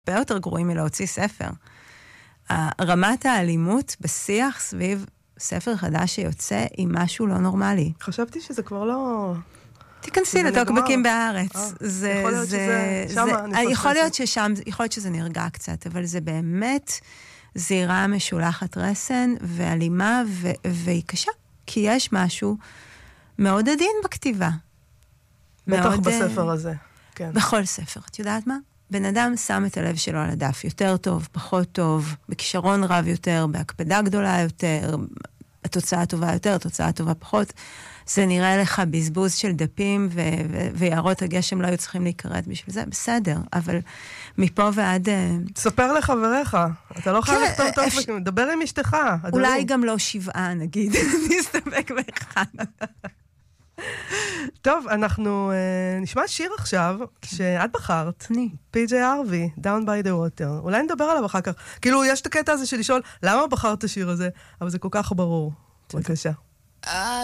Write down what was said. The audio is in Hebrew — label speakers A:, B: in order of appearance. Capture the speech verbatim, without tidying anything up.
A: הרבה יותר גרועים מלהוציא ספר. רמת האלימות בשיח סביב ספר חדש שיוצא היא משהו לא נורמלי.
B: חשבתי שזה כבר לא...
A: תיכנסי לטוקבקים בארץ.
B: יכול להיות שזה...
A: יכול להיות ששם, יכול להיות שזה נרגע קצת, אבל זה באמת זירה משולחת רסן ואלימה, והיא קשה, כי יש משהו מאוד עדין בכתיבה.
B: בטח בספר הזה.
A: בכל ספר. את יודעת מה? בן אדם שם את הלב שלו על הדף, יותר טוב, פחות טוב, בכישרון רב יותר, בהקפדה גדולה יותר, התוצאה טובה יותר, התוצאה טובה פחות. זה נראה לך בזבוז של דפים, ו- ו- ויערות הגשם לא היו צריכים להיקראת בשביל זה, בסדר, אבל מפה ועד...
B: תספר לחבריך, אתה לא חייב לכתוב טוב, אפשר... דבר עם אשתך.
A: אולי אדוני. גם לא שבעה, נגיד, נסתפק באחד.
B: טוב, אנחנו uh, נשמע שיר עכשיו, שאת בחרת, פי ג'יי ארווי, Down by the Water. אולי נדבר עליו אחר כך. כאילו, יש את הקטע הזה של לשאול, למה בחרת את השיר הזה? אבל זה כל כך ברור. בבקשה.